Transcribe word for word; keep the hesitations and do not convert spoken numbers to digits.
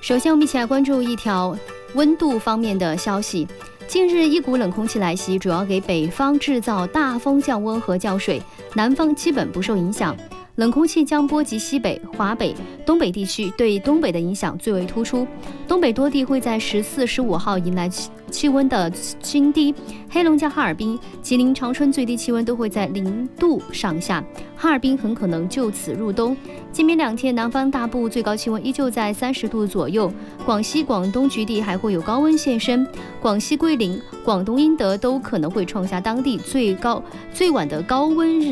首先，我们一起来关注一条温度方面的消息。近日，一股冷空气来袭，主要给北方制造大风降温和降水，南方基本不受影响。冷空气将波及西北、华北、东北地区，对东北的影响最为突出。东北多地会在十四、十五号迎来气温的新低，黑龙江哈尔滨、吉林长春最低气温都会在零度上下，哈尔滨很可能就此入冬。今明两天，南方大部最高气温依旧在三十度左右，广西、广东局地还会有高温现身，广西桂林、广东英德都可能会创下当地最高最晚的高温日。